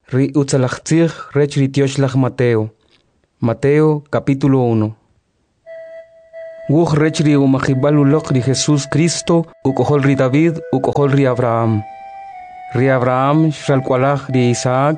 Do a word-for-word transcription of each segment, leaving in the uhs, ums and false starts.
Ri utzalachtzig rech ritioshlag Mateo. Mateo capítulo uno. Wuch rech ri umachibal ulok ri Jesús Cristo ukohol ri David ukohol ri Abraham. Ri Abraham shalkwalach ri Isaac.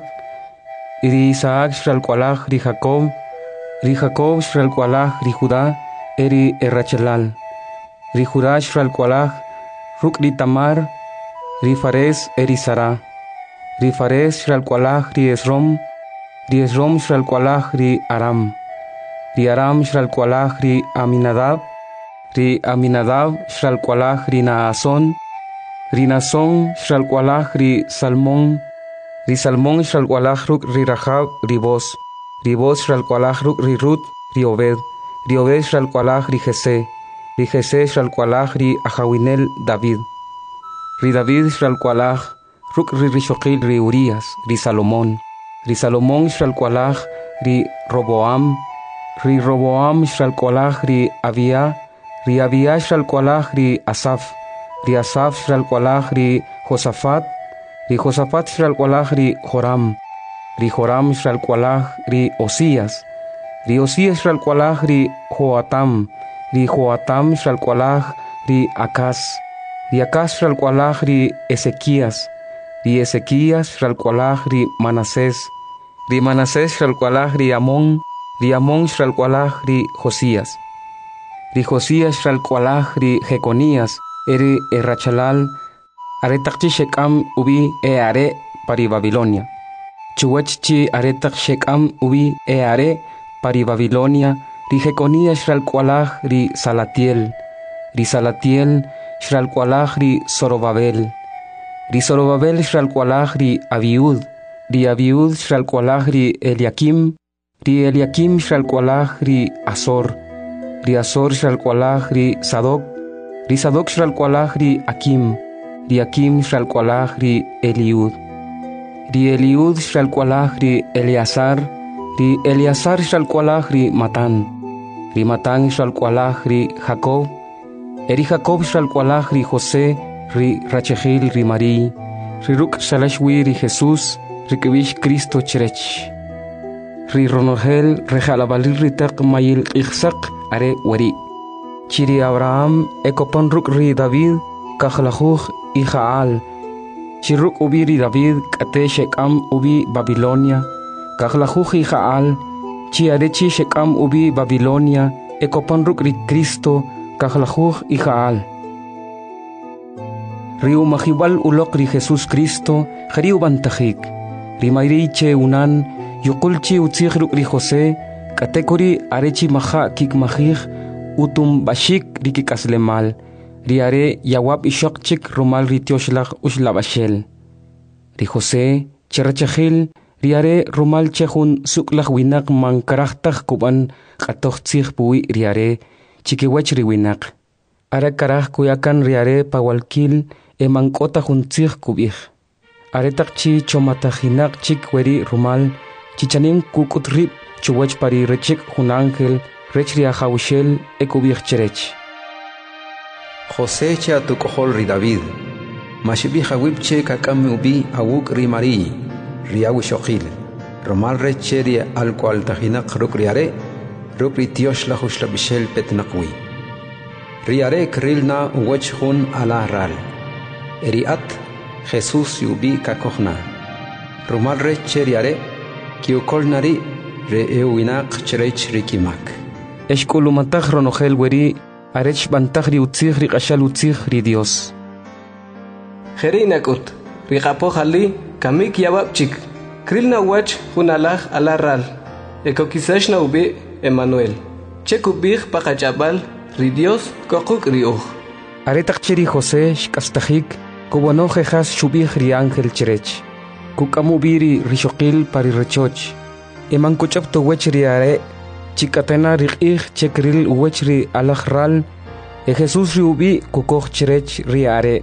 Ri Isaac shalkwalach ri Jacob. Ri Jacob shalkwalach ri Judá eri Errachelal. Ri Judá shalkwalach ruk ri Tamar. Ri Fares eri Sara. Ri Fares shalkwalach ri Esrom. Ri Esrom shalkwalach ri Aram. Ri Aram shalkwalach ri Aminadab. Ri Aminadab shalkwalach ri Naason. Ri Nason shalkwalach ri Salmón. Ri Salmón shalkwalach ruk ri Rahab ri Boz. Ri Boz shalkwalach ruk ri Rut ri Obed. Ri Obed shalkwalach ri Jesé. Ri Jesé shalkwalach ri Ahawinel David. Ri David shalkwalach ruk ri Rishoqil ri Urias, ri Salomón. Ri Salomón shalkwalach ri Roboam. Ri Roboam shalkwalach ri Abia. Ri Abia shalkwalach ri Asaf. Ri Asaf shalkwalach ri Josafat. Ri Josafat shalkwalach ri Joram. Ri Joram shalkwalach ri Osías. Ri Osías shalkwalach ri Joatam. Ri Joatam shalkwalach ri Acaz. Ri Acaz shalkwalach ri Ezequías. Ri Ezequías shalkwalach ri Manasés. Ri Manasés shalkwalach ri Amón. Ri Amón shalkwalach ri Josías. Ri Josías shalkwalach ri Jeconías eri Errachelal. Aretachchi shekam ubi e are pari Babilonia. Chuwechchi aretach shekam ubi e are pari Babilonia. Ri Jeconías shalkwalach ri Salatiel. Ri Salatiel shalkwalach ri Zorobabel. Ri Zorobabel shalkwalach ri Abiud. Ri Abiud shalkwalach ri Eliakim. Ri Eliakim shalkwalach ri Azor. Ri Azor shalkwalach ri Sadoc. Ri Sadoc shalkwalach ri Akim. Ri Akim shalkwalach ri Eliud. Ri Eliud shalkwalach ri Eleazar. Ri Eleazar shalkwalach ri Matán. Ri Matán shalkwalach ri Jacob. Eri Jacob shalkwalach ri José. Ri Rachegil ri Marí. Ri Ruk shalashwi ri Jesús. Ri Kibish Cristo cherech. Ri Ronogel rejalabalil ri taq mayil ichsak are wari. Chiri Abraham ekopan ruk ri David kachlajuj Ijaal. Chiruk ubi ri David kate shekam ubi Babilonia. Kachlajuj Ijaal. Chi arechi shekam ubi Babilonia. Ekopan ruk ri Cristo kachlajuj Ijaal. Riu mahibal ulok ri Jesús Cristo, riu bantajik. Ri mayriche unan, yukulchi utzig ruk ri José, katekori arechi maha kik mahig, utum bashik ri kikaslemal. Ri are yawab ishokchik rumal ri tioshlach ushlabashel. Ri José, cherachahil, ri are rumal chehun suklach winak man karachtach kuban katochtzig bui ri are, chikiwech ri winak. Ara karach kuyakan ri are pawalkil, emankota juntzig kubij. Aretak chi chomatajinak chik weri rumal, chichanim kukutrip chuwech pari rechik jun ángel, rech ri ajawishel ekubij cherech. José che atukohol ri David, mashibi hawipche kakame ubi awuk ri Marí, ri awishochil, rumal reche ri alkual tajinak ruk ri are, ruk ri tiosh la hushlabishel petnakwi. Ri are krilna uwech jun ala ral. Eriat Jesús yubi kakohna. Rumal reche riare kiukol nari re euinak cherech rikimak. Eshkulumatach ronogel weri arech bantach ri utzig ri qashal utzig ri Dios. Jerinakut ri qapohali kamik yawabchik. Krilna wach hunalach alaral. Ekokisashna ubi Emmanuel. Chekubig pakachabal ri Dios kokuk ri uj. Aretach cheri José shkastajik. Kubono jejas shubih ri ángel cherech. Kukamubiri rishoqil pari rechoch. Eman kuchap to wech ri are. Chikatena rikih chekril wech ri alajral. E Jesús ri ubi kukoch cherech ri are.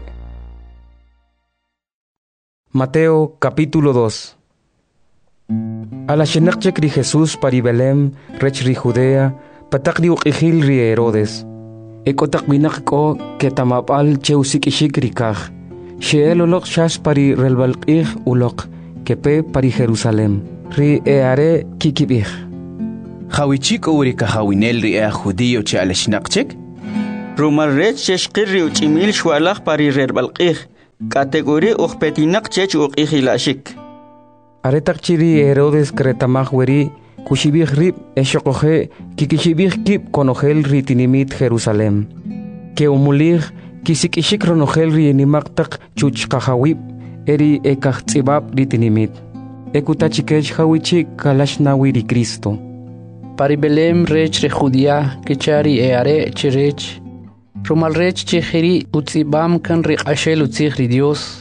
Mateo capítulo dos. Ala shenakchek ri Jesús pari Belém rech ri Judea. Patak ri uqihil ri Herodes. Ekotak winak ko ketamapal cheusikishik ri kaj. Sheel ulok shas pari relbalqih ulok kepe pari Jerusalem. Ri eare kikibich. Hawichik uri kahawinel ri ea judío che aleshnaqchik? Rumal rech cheshqirri uchimil shwalach pari rerbalqih. Categoría uqpetinaq chech uqihilashik. Aretak chiri Herodes kretamaj weri kushibich rib eshokoje kikishibich kip konogel ritinimit Jerusalem. Que umulig kisikishik ronogel rienimaktak chuch kahawib eri ekachtzibab ritinimit. Ekutachikech hawichik kalashnawi Cristo. Pari Belem rech re Judía kichari eare chirech. Rumal rech chihiri utzibam kan ri ashel utzihri Dios.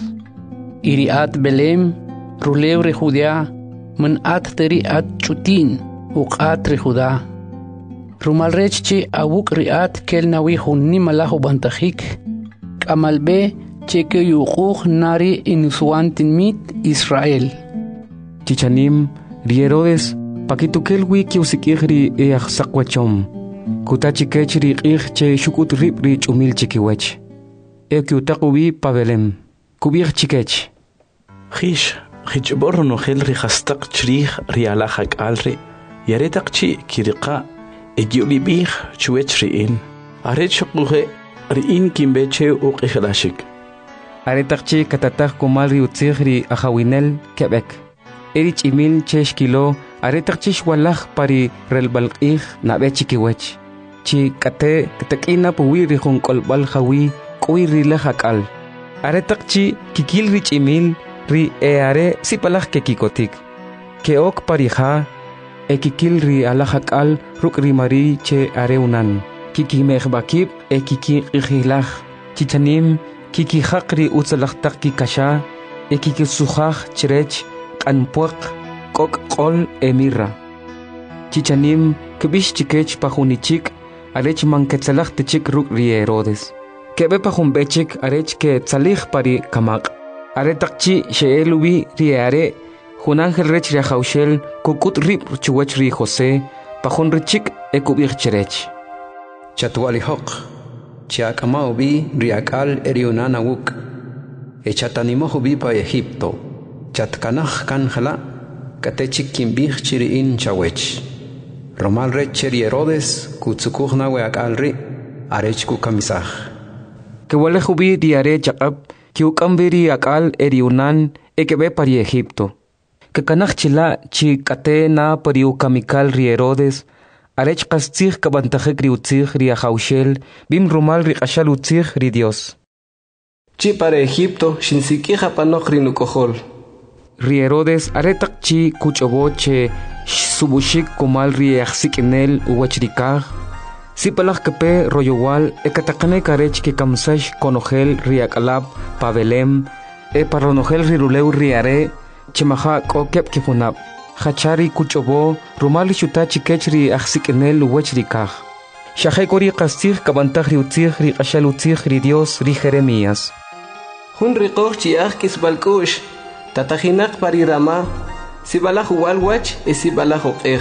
Iriat Belem ruleu re Judía man at teri at chutin uqat re Judá. Rumal rech chi awuk riat kel nawi hunni malahu bantahik. Kamalbe cheke yuquq nari inusuantin mit Israel. Chichanim ri Herodes pakitukel wiki usikihri e axsakwachom. Kutachikech ri qih che shukut rib ri chumil chikiwech. E kiutaqubi Pabelem. Kubich chikech. Khish, khichbor no khel ri khastaq chrih ri alahak alri. Yaretak chi kiriqa egiubi bih chuech ri in. Aret shuquhe ri in kimbeche uqihadashik. Aretak chi katatak kumal ri utzih ri ahawinel Quebec. Erich imil cheshkilo aretak chi shwalaj pari relbalqih nabe chikiwech. Chi kate katakina puwi ri junkolbal hawi kuwi ri lahakal. Aretak chi kikil rich imil ri eare sipalaj kekikotik. Keok parija e kikil ri alahakal ruk ri mari che areunan. Kiki mehbakib e kiki ikhilaj. Chichanim kiki hakri utzalachtak kikasha e kiki suhaj chirech anpuak kok qol emirra. Chichanim kibish chikech pajunichik arech manketsalach tichik ruk ri Herodes. Kebe pajumbechik arech ke tsalih pari kamak. Aretakchi sheelubi ri are junangel rech ri haushel kukut rib chuwech ri José pajun richik ekubich cherech. Chatuali hok chiakamao bi riakal eriunana wuk. Echatanimohu bi pa Egipto. Chatkanaj kanjala katechik kimbich chiri in chawech. Romal rech cheri Herodes kutsukuj nawe akalri arech kukamisaj. Kewale hubi diare chakab kiukambiri akal eriunan ekebe pari Egipto. Kekanaj chila chi kate na pari ukamikal ri Herodes arech kastzig kabantajek ri utzig ri ahaushel bim romal ri kashal utzig ri Dios. Chi para Egipto shinsikija panok ri nukohol. Ri Herodes aretak chi kuchoboche subushik kumal ri axsikinel uwachrikaj. Sipalaj kepe royowal ekatakane karech ke kamsash konogel ri akalab Pabelem e paronogel ri ruleu ri are chimaja kokep kifunab. Hachari kuchobo rumali shutachi kech ri axsikinel uwachrikaj. Shahekori kastig kabantaj ri utzig ri kashal utzig ri Dios ri Jeremías. Hun riqoj chiaj kisbalkush. Tatajinak pari Rama, sibalaj walwach e sibalaj oqej.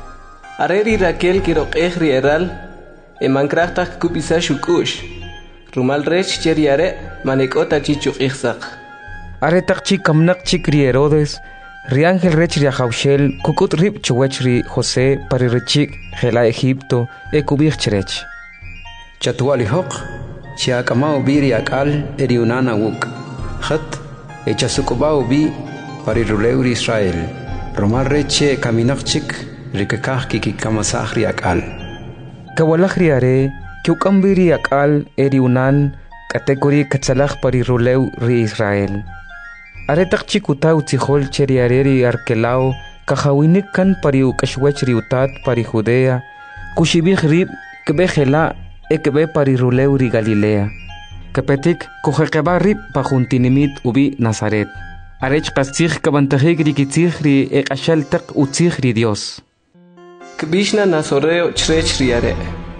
Areri Raquel kiroqej rieral, e mankrachtak kupisa shukush. Rumal rech cheriare manekota chichuqijsaq. Aretak chi kamnak chik ri Herodes, ri ángel rech ri ahaushel kukut rib chuwech ri José pari richik gela Egipto e kubich cherech. Chatuali hok chiakamao bi riakal eriunana wuk. Khat Echasukubao bi pari ruleur Israel. Romal reche kaminakchik rikakaj kikikamasaj riakal. Kawalaj riare kiukambiri akal eriunan kategori katsalaj pari ruleu ri Israel. Aretak chikuta utzihol cheriare ri arkelao kajawinik kan pari ukashwech ri utat pari Judea kushibij rib kebejela e kebe pari ruleu ri Galilea. Kepetik kujekeba rib pajuntinimit ubi Nazaret. Arech kastzig kabantajik rikitzig ri ekashal tak utzig ri Dios. Kbishna nazoreo chrech riare.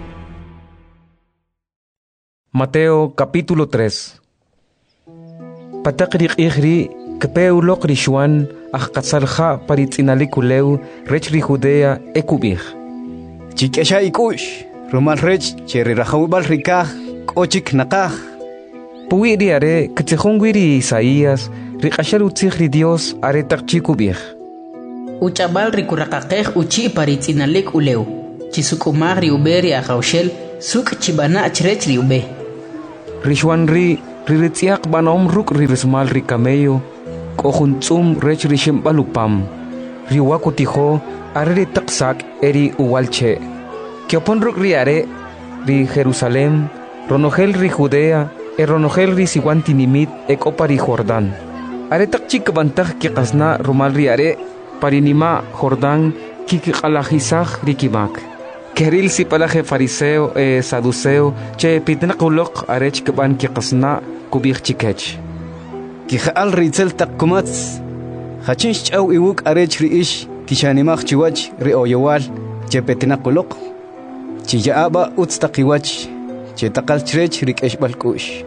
Mateo capítulo tres. Patak rik ihri kepeulok rishuan ajkatsalja paritzinalikuleu rech ri Judea ekubij. Chikesha ikush rumal rech cheri rajawibal rikaj kochik nakaj. Puwi riare katzihongwiri Isaías riqashal utzig ri Dios aretak chikubij. Uchabal rikuraqaqej uchi paritzinalik uleu. Chisukumag ri uberi akaushel suk chibana achrech ri ube. Rishwan ri riritziak banom ruk rirismal ri camello. Kohuntzum rech rishimbalupam. Riwakutijo arri taksak eri uwalche. Kiopon ruk ri are ri Jerusalem. Ronogel ri Judea. E ronogel ri siwantinimit ekopa ri Jordan. Aretak chikabantag kikasna rumal ri are. Parinima Jordan kikikalajisaj rikimak. Keril si palaje fariseo e saduceo che pitnakulok arech keban kikasna kubich chikech. Kijaal ritzel takkumats. Hachinch au iwuk arech riish kishanimach chiwach ri oyowal che petinakulok. Chiyaaba utstakiwach che takal chrech rikesh balkush.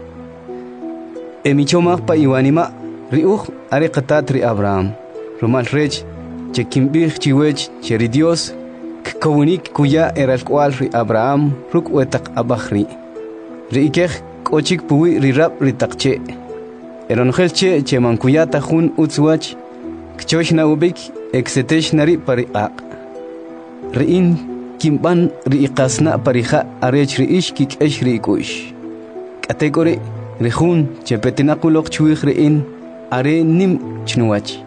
Emichomach pa iwanima riuch arekatat ri Abraham. Rumal rech che kimbich chiwech che ri Dios kawunik kuya eral kwal ri Abraham ruk wetak abahri ri ikech kochik puwi ri rap ri takche eron khelche che man kuyata hun utswach kchosh na ubik exetesh nari pariqa ri in kimban ri iqasna pariha arech ri ish kikesh ri kush kategori ri hun che petinakulok chwih ri in are nim chnuwach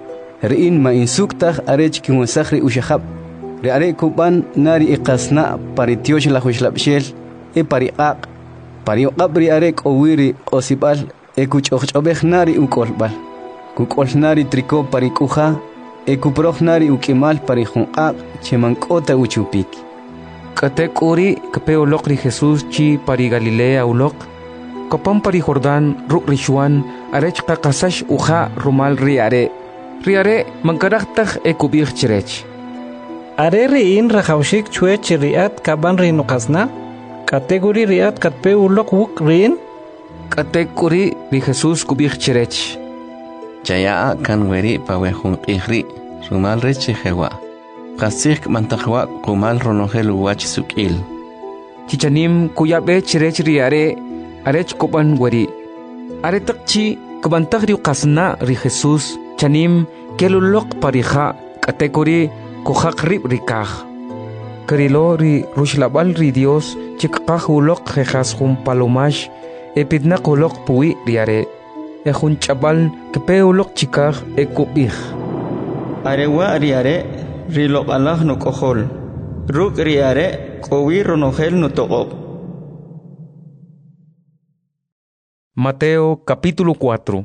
Rin ma insuktaj arech kimusajri ushahab. Re are kuban nari iqasna paritiosh la hushlabshel e pariqaq. Pariqabri arek owiri osibal e kuchobej nari ukolbal. Kukol nari triko parikuja e kuproj nari ukimal parijunqaq chemankota uchupik. Katek uri kapeo lokri Jesús chi pari Galilea ulok. Kopam pari Jordan ruk rishuan arech qaqasash uja rumal riare. Riare mankaraktaj e kubich chirech. Are riin rajawshik chuech riat kaban rinuqasna. Kategori riat katpe ulok wuk rin. Kategori ri Jesús kubich chirech. Chaya kan weri pawehun qihri rumal rechi jewa. Qasik mantajwa kumal ronogel wach sukil. Chichanim kuyabe chirech riare arech koban weri. Are takchi kubantaj ri qasna ri Jesús. Chanim kelulok parija kategori kuhak rib rikaj. Karilo ri rushlabal ri Dios chikaj ulok jejas jun palomash epidnak ulok pui riare. E jun chabal kepe ulok chikaj e kubij. Arewa riare rilok alah no kohol. Ruk riare kowi ronogel no togob. Mateo capítulo cuatro.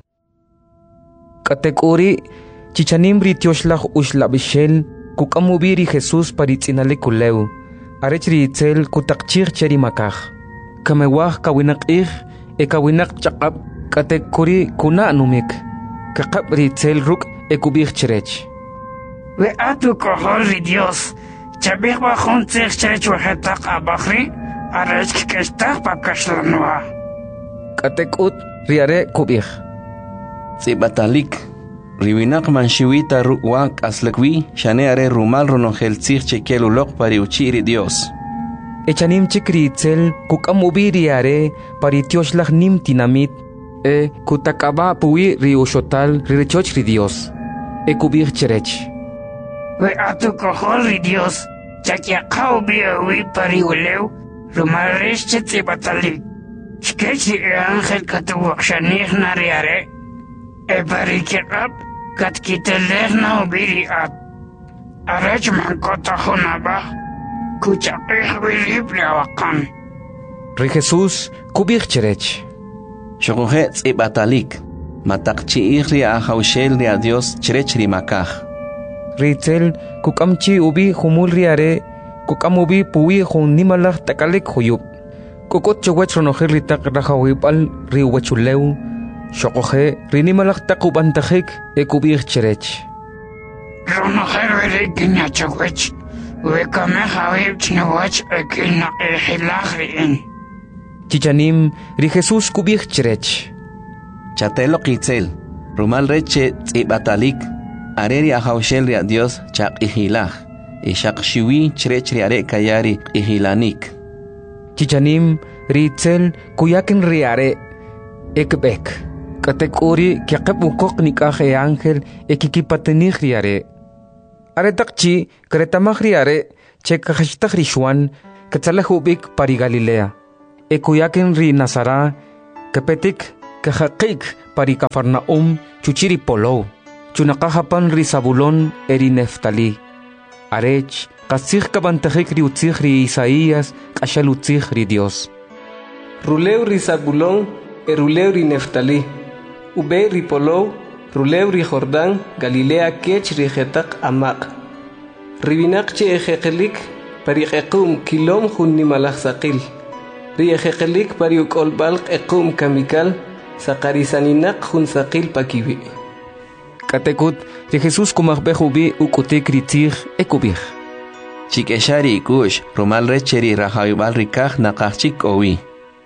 Kategori chichanim ritioshlah ushlabishel kukamubiri Jesús paritzinale kuleu arech ritzel kutakchir cherimakaj kamewah kawinaqih e kawinak chaqab kategori kuna numik kakab ritzel ruk e kubich cherech we atu kohol ri Dios chabih bajun tzich cherech wahetaq abahri arech kestaq pakashlanwa katekut riare kubich Zibatalik Riwinak manshiwita ruwak aslakwi shane are rumal ronogel tzich chekelulok pari uchiri Dios. Echanim chikritzel kukamubiri are pari tioshlah nim tinamit e kutakaba pui riushotal rirechoch ri Dios. E kubir cherech. We atu kohol ri Dios chakiakau biawi pari uleu rumal resh chetzibatalik. Shkechi e angel katuwak shanih nariare. E barikirab kat kiteleh na ubiri ab. Arech mankota hunaba kuchaqih wilib liawakan. Ri Jesús kubich cherech. Shogohe tz'ibatalik. Matakchi ihri ahaushel ri a Dios cherech ri makaj. Ritzel kukamchi ubi humul riare kukam ubi puwi hun nimalach takalik huyub. Kukot chowech ronogel ritak rajawibal ri wachuleu. Shokohe rinimalak takubantajik e kubich cherech. Ronogel weri ginyachowech. Wekame hawib chnawach e kilna e hilagriin. Chichanim ri Jesús kubich cherech. Chatelo kitzel. Rumal reche tz'ibatalik. Areri ahaushel ri a Dios chak ihilaj. Ishak shiwi cherech ri are kayari ihilanik. Chichanim ritzel kuyakin riare ekbek. Katekuri kiaqab ukok nikah e ángel e kikipatenih riare. Are takchi kretamah riare che kahashtah rishwan katsalahubik pari Galilea. E kuyaken ri Nazara kepetik kahaqik pari Cafarnaum chuchiri polo. Chunakahapan ri Zabulón eri Neftali. Arech kasih kabantahik ri utzih ri Isaías kashal utzih ri Dios. Ruleu ri Zabulón e ruleu ri Neftali. Ube ri Polo, ruleu ri Jordán, Galilea kech ri Getak amaq. Ribinak che ejekelik pari equm kilom hun nimalach saqil. Ri ejekelik pari ukol balq equm kamikal, saqarisaninak hun saqil pakibi. Katekut ri Jesús kumaqbeh ubi ukutik ri tzih ekubih. Chik eshari ikush, rumal recheri rahawibal rikaj naqachik owi.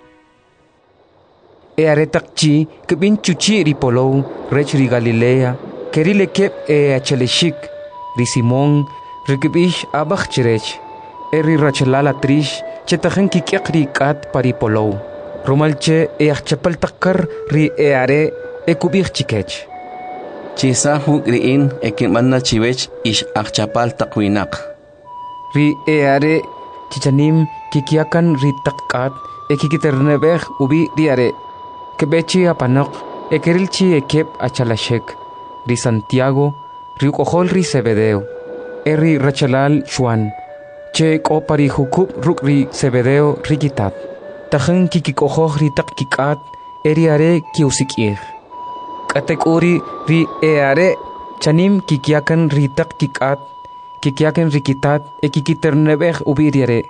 E aretakchi kebin chuchi ri Polo rech ri Galilea keri lekep e acheleshik ri Simón rikibish abach cherech e ri rachelala trish chetajen kikiak ri kat pari Polo romalche e achapal takkar ri e are e kubich chikech chisa huk riin e kinmanna chiwech ish achapal takwinak ri e are chichanim kikiakan ri takkat e kikiternebeh ubi ri are Kebechi apanok, ekerilchi ekep achalashek, ri Santiago, ri ukohol ri Zebedeo, eri rachalal Juan, che kopari hukub ruk ri Zebedeo rikitat, tajen kikikohoh ri takkikat, eri are kiusikir. Katek uri ri eare, chanim kikiakan ri takkikat, kikiakan rikitat, e kikiternebeh ubiriare.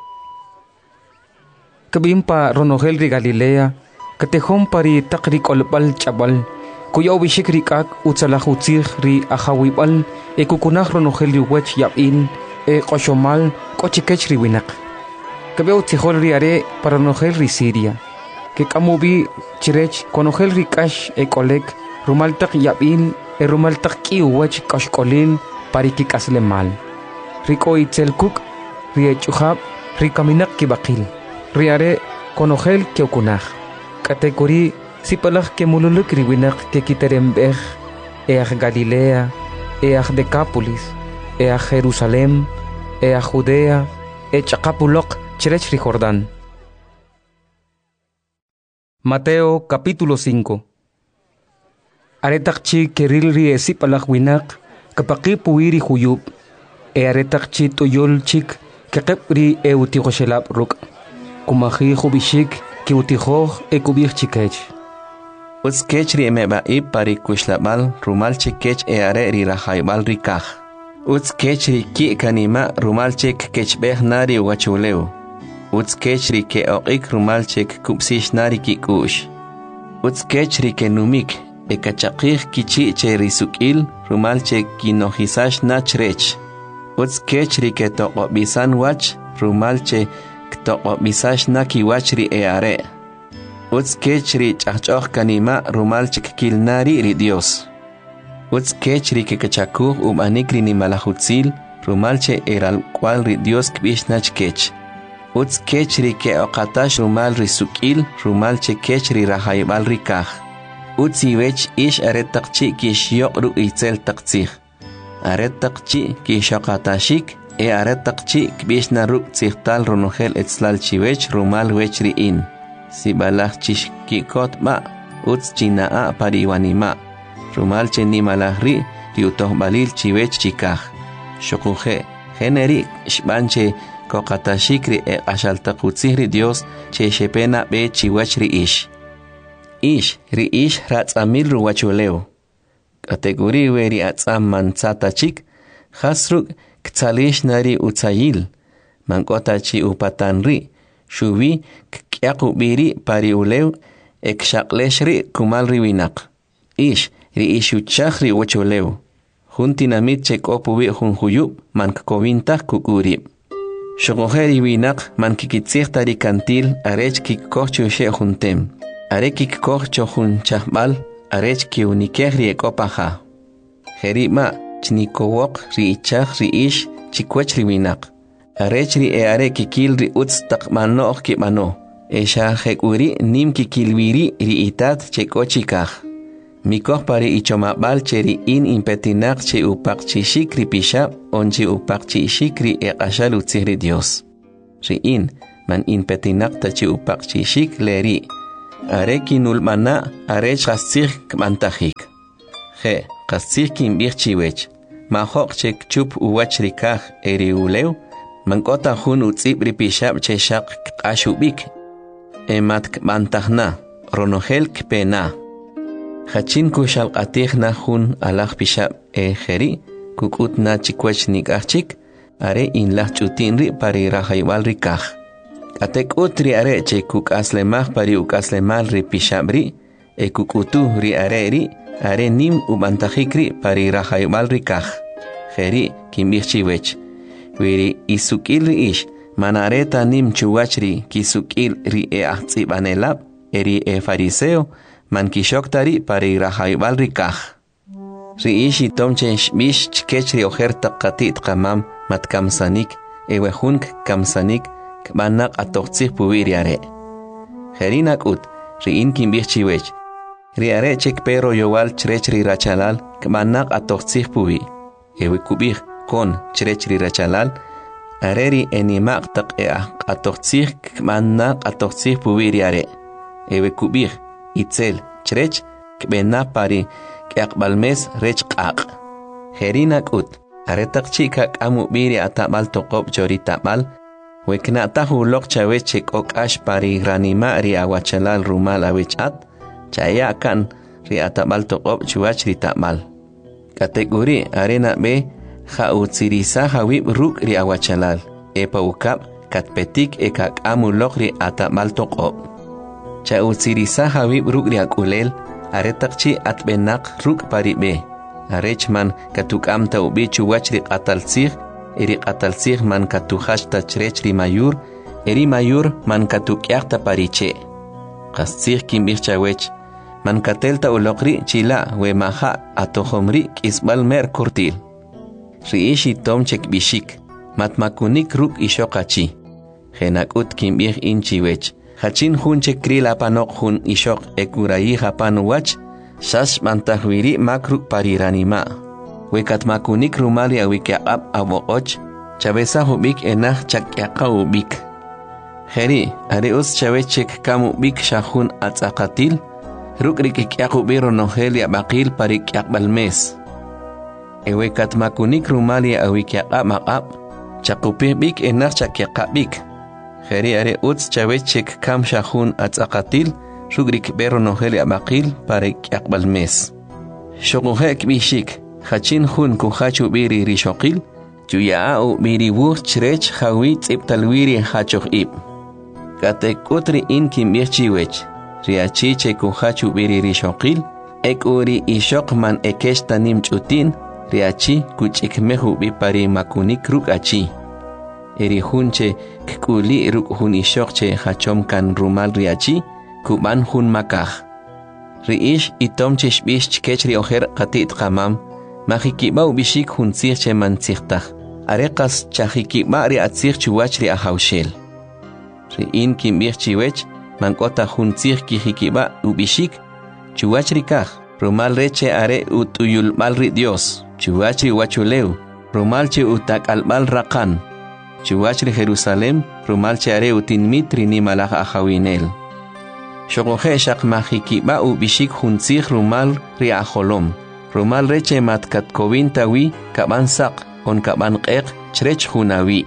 Kabimpa ronohel ri Galilea, Katehom pari takri kolbal chabal, kuya ubishik rikak utsalah utzih ri ahawibal, e kukunah ronohel ri wech yapin, e koshomal kochikech ri winak. Kabe utzihol ri are para nohel ri Siria, ke kamubi chirech konohel ri kash e kolek, rumaltak yapin, e rumaltak ki wech kashkolin pari kikasle mal. Riko itzel kuk, ri echuhab, ri kaminak kibakil, ri are konohel keukunah. Kategori sipalak ke mululuk riwinak ke kiterembeh each Galilea, each Decapolis, each Jerusalem, each Judea, each Capulok, cherech ri Jordán. Mateo capítulo cinco. Aretakchi keril ri sipalak winak kapaki puiri huyub, e aretakchi tuyol chik kekep ri eutihoshelab ruk, kumahi hubishik ki utihoh e kubih chikech. Uts kech ri emeba i pari kushlabal rumal chikech e are ri rahaibal rikah. Uts kech ri ki kanima rumal chik kech beh nari wachuleu. Uts kech ri ke oqik rumal chik kupsish nari ki kush. Uts kech ri ke numik e kachakih kichi che risukil rumal chik kinohisash nachrech. Uts kech ri ke toqo bisan wach rumal che Ktoqo bisash na kiwachri e are. Uts kechri chachchoh kanima rumal chikil nari ri Dios. Uts kechri ke kachakuh umanikri ni malahutzil rumal che eral cual ri Dios kbish nach kech. Uts kechri ke oqatash rumal ri sukil rumal che kechri rahaibal rikah. Uts iwech ish aret takchi kish yoqru itzel taktsih. Aret takchi kish oqatashik e aret takchi kbish na ruk tzihtal ronohel etzlal chiwech rumal wech riin. Si balah chish kikot ma, uts chinaa pariwanima. Rumal che ni malahri, riutoh balil chiwech chikah. Shokuhe, generi, shbanche, kokatashikri e ashaltakutzihri Dios, che shepena be chiwech riish. Ish, riish ratzamil ruwachuleo. Kategori weri atzam manzata chik, hasruk, Ktsalish nari utsayil, mankotachi upatanri, shubi kyakubiri pari ulew, ekshakleshri kumalri winak. Ish, ri ishuchahri wachulew. Juntinamit chekopubi junjuyub, mankkovintah kukurib. Shokoheri winak mankikitsih tari kantil, arech kikkochu she juntem. Are kikkochu junchahbal, arech kiunikehri ekopaha. Herima, Chnikowok ri ichach ri ish chikwech ri winak. Arech ri e are kikil ri utz takmanoh kipano. Esha hekuri nim kikilwiri ri itat cheko chikach. Mikoh pari ichomabal cheri in impetinak che upak chi shikri pishab onchi upak chi shikri e qashal utzihri Dios. Ri in man impetinak ta chi upak chi shik leri. Are kinul mana are chastir kmantajik. He, qastir kin bir chiwech. Ma hok chek chup uwach rikah eri uleu. Man kota hun utzib ripishab che shak qashubik. Emat kmantajna, ronohel kpena. Hachin kushal qatih na hun alach pishab e kheri kukut na chikwach nikachik are in lah chutin ri pari rahaywal rikah atek utri are che kuk aslemah pari uk aslemal ri pishab ri e kukutu ri are ri are nim ubantahik ri pari rahaywal rikah kheri kimbichiwech wiri isukil ri ish manareta nim chuwachri kisukil ri e ahtsibanelab eri e fariseo man kishoktari pari rahaybal rikah. Riishi tomche shbish chkechri ojerta qatit qamam mat kamsanik ewehunk kamsanik kmanak atoqtsih puwiriare. Herinak ut riin kimbih chiwech. Riare chek pero yowal chrechri rachalal kmanak atoqtsih puwi. Ewe kubih kon chrechri rachalal areri enimak taq eah atoqtsih kmanak atoqtsih puwiriare. Ewe kubih itzel chrech kbena pari kaqbalmes rech qaq herina kut aretaq chika qamu biri atabal toqob choritabal wekna tahu lok chawech chekok ash pari ranima ri awachalal rumal awechat chaya kan ri atabal toqob chuach ri tamal kategori arena be kha utsirisa hawib ruk ri awachalal e paukap katpetik e kaqamu lok ri atabal toqob cha utsirisa hawib ruk ri akulel aretaqchi atbenak ruk paribe arechman katukam taubi chuwach ri qatalsig eri qatalsig man katuhash tachrech ri mayur eri mayur man katukyaqta pariche qastsig kimbir chawech man katelta ulokri chila we maha atohomri kisbal mer kurtil riishi tomchek bishik matmakunik ruk ishoqachi henakut kimbir inchiwech Hachin hun chekril apanok hun ishok ekurai hapan wach shas mantahwiri makruk pariranima. Wekat makunik rumali awikyaqab abokoch chabesa hubik enah chakyaka ubik. Heri areus chawechek kamu bik shahun atzakatil ruk rikikyakubiro noheli abakil parikyakbalmes. Ewekat makunik rumali awikyaqab maqab chakupih bik enah chakyakabik. Heri are uts chawechek kam shahun atzakatil shugrik bero noheli abakil parek yakbalmes. Shokuhek bishik hachin hun kuhachu biri rishokil juyaau biri wuh chrech hawit iptalwiri hachoch ib. Katek utri in kimbir chiwech riachiche kuhachu biri rishokil ek uri ishok man ekesh tanim chutin riachi kuchik mehu bipari makunik ruk achi. Eri hunche kuli ruk hun ishokche hachom kan rumal riachi kuban hun makah. Riish itomche shbish chkechri oher qatit qamam mahikibau bishik hun sirche man sirtah. Areqas chahikiba ri atsir chuwach ri ahawshel. Riin kimbir chiwech mankota hun sir kihikiba ubishik chuwach ri kah. Rumal reche are utuyul mal ri Dios. Chuwach ri wachuleu. Rumal che utak albal raqan. Chuwach ri Jerusalem rumal chare utin mitri ni malach ahawinel. Shokohe shak mahikiba u bishik hunzich rumal ri aholom. Rumal reche matkat kovin tawi kaban sak on kaban qeq chrech hunawi.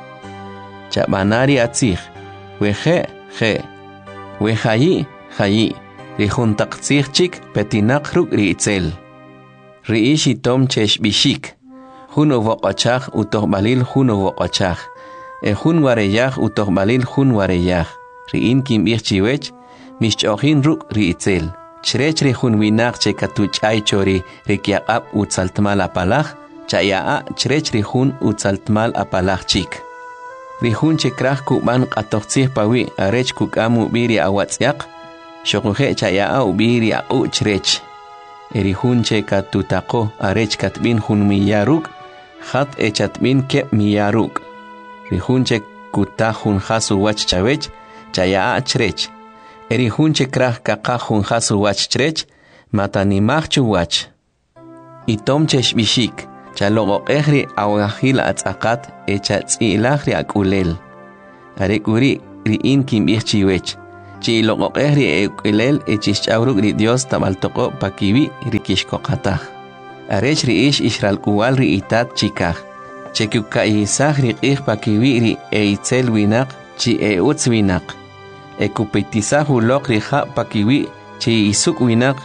Chabanari atzich. Wehe he. Wehayi hayi. Ri huntaqtzich chik petinak ruk ri itzel. Ri ishi tom chesh bishik. Hun uvoqachach utoh balil hun uvoqachach. E hun wareyach utoh balil hun wareyach. Riin kimbir chiwech, mishchochin ruk ri itzel. Chrech ri hun winak che katuch ay chori rikyaqab utzaltmal apalach, chayaa chrech ri hun utzaltmal apalach chik. Ri hun che krach kuban qatoqtzih pawi arech kukamu biri awatzyak, shokuhe chayaa ubiri au chrech. Eri hun che katutako arech katbin hun miyaruk, Hat echatmin ke miyaruk. Rihunche kutahun hasu wach chawech, chaya chrech. Erihunche krah kakahun hasu wach chrech, matanimach chuwach. Itom cheshbishik, chalogo ehri awahil atzakat echa tzilahri akulel. Arekuri riin kim ichiwech. Chi logo ehri ekulel echish auruk ri Dios tamaltoko pakiwi rikishko katah. Arech riish ishral kuwal ri itat chikah. Chekuka isah ri qih pakiwi ri eitzel winak chi eutz winak. Ekupetisah ulok ri ha pakiwi chi isuk winak.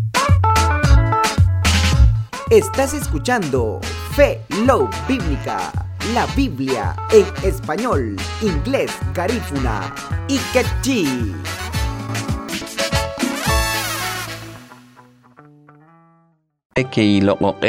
Estás escuchando Fe Love Bíblica, la Biblia en español, inglés, garífuna y quechí. Que lo